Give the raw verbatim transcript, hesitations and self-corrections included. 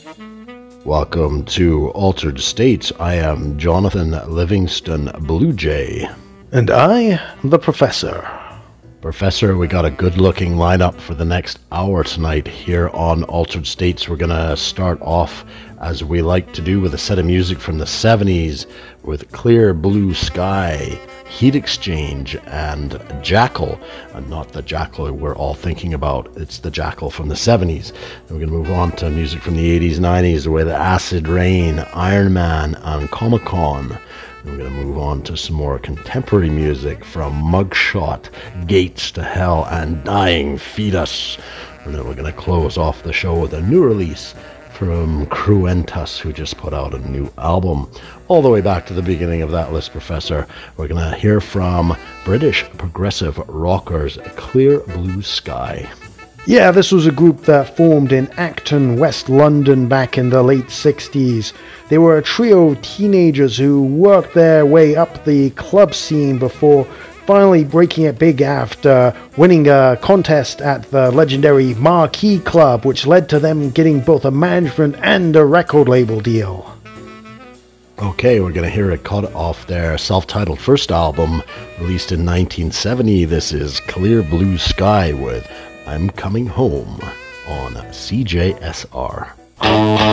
Welcome to Altered States. I am Jonathan Livingston Blue Jay. And I, the Professor. Professor, we got a good-looking lineup for the next hour tonight here on Altered States. We're going to start off, as we like to do, with a set of music from the seventies with Clear Blue Sky, Heat Exchange, and Jackal. And not the Jackal we're all thinking about, it's the Jackal from the seventies. And we're going to move on to music from the eighties, nineties with Acid Rain, Iron Man, and Comic-Con. We're going to move on to some more contemporary music from Mugshot, Gates to Hell, and Dying Fetus. And then we're going to close off the show with a new release from Cruentus, who just put out a new album. All the way back to the beginning of that list, Professor, we're going to hear from British progressive rockers Clear Blue Sky. Yeah, this was a group that formed in Acton, West London back in the late sixties. They were a trio of teenagers who worked their way up the club scene before finally breaking it big after winning a contest at the legendary Marquee Club, which led to them getting both a management and a record label deal. Okay, we're going to hear it cut off their self-titled first album, released in nineteen seventy. This is Clear Blue Sky with I'm Coming Home on C J S R.